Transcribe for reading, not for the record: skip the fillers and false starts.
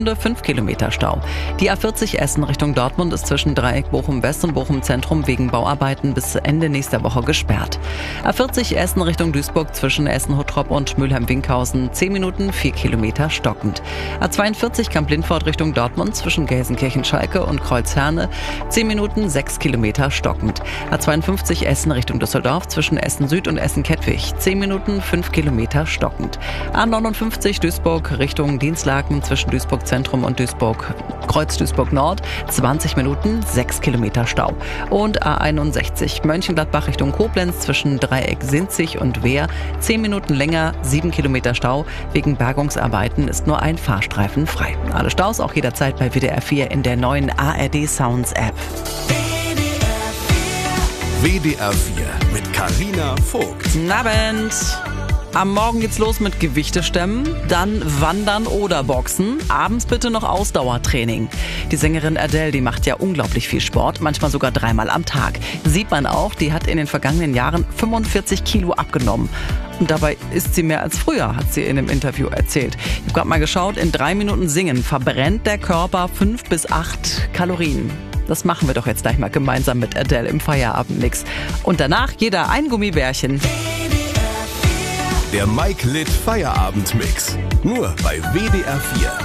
5 Kilometer Stau. Die A40 Essen Richtung Dortmund ist zwischen Dreieck Bochum West und Bochum Zentrum wegen Bauarbeiten bis Ende nächster Woche gesperrt. A40 Essen Richtung Duisburg zwischen Essen-Huttrop und Mülheim-Winkhausen 10 Minuten, 4 Kilometer stockend. A42 Kamp-Lindfort Richtung Dortmund zwischen Gelsenkirchen-Schalke und Kreuzherne 10 Minuten, 6 Kilometer stockend. A52 Essen Richtung Düsseldorf zwischen Essen Süd und Essen-Kettwig 10 Minuten, 5 Kilometer stockend. A59 Duisburg Richtung Dinslaken zwischen Duisburg Zentrum und Kreuz Duisburg Nord 20 Minuten, 6 Kilometer Stau. Und A61 Mönchengladbach Richtung Koblenz zwischen Dreieck Sinzig und Wehr 10 Minuten länger, 7 Kilometer Stau. Wegen Bergungsarbeiten ist nur ein Fahrstreifen frei. Alle Staus auch jederzeit bei WDR 4 in der neuen ARD Sounds App. WDR 4 mit Carina Vogt. Guten Abend. Am Morgen geht's los mit Gewichtestemmen, dann Wandern oder Boxen, abends bitte noch Ausdauertraining. Die Sängerin Adele, die macht ja unglaublich viel Sport, manchmal sogar 3-mal am Tag. Sieht man auch, die hat in den vergangenen Jahren 45 Kilo abgenommen. Und dabei isst sie mehr als früher, hat sie in einem Interview erzählt. Ich habe gerade mal geschaut, in 3 Minuten Singen verbrennt der Körper 5 bis 8 Kalorien. Das machen wir doch jetzt gleich mal gemeinsam mit Adele im Feierabendmix. Und danach jeder ein Gummibärchen. Der Mike Litt Feierabendmix. Nur bei WDR 4.